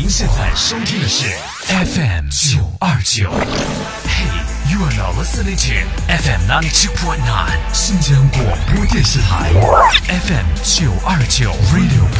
现在收听的是 FM 929。Hey, you are now listening to FM 97.9 新疆广播电视台 FM 929 Radio